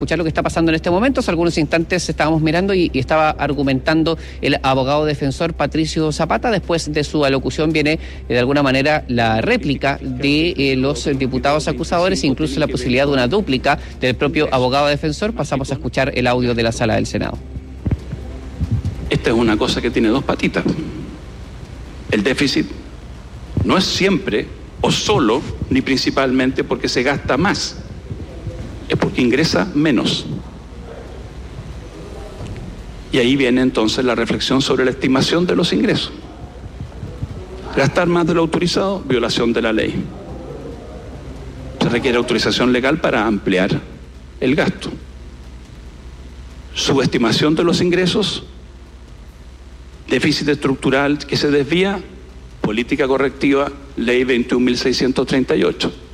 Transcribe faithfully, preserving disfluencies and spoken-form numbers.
Escuchar lo que está pasando en este momento. Hace algunos instantes estábamos mirando y, y estaba argumentando el abogado defensor Patricio Zapata. Después de su alocución viene eh, de alguna manera la réplica de eh, los diputados acusadores, incluso la posibilidad de una dúplica del propio abogado defensor. Pasamos a escuchar el audio de la sala del Senado. Esta es una cosa que tiene dos patitas. El déficit no es siempre o solo ni principalmente porque se gasta más. Es porque ingresa menos. Y ahí viene entonces la reflexión sobre la estimación de los ingresos. Gastar más de lo autorizado, violación de la ley. Se requiere autorización legal para ampliar el gasto. Subestimación de los ingresos, déficit estructural que se desvía, política correctiva, ley veintiún mil seiscientos treinta y ocho.